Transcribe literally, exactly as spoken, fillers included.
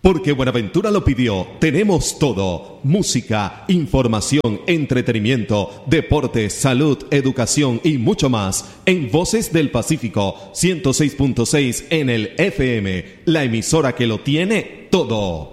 Porque Buenaventura lo pidió, tenemos todo: música, información, entretenimiento, deportes, salud, educación y mucho más en Voces del Pacífico ciento seis punto seis en el F M, la emisora que lo tiene todo.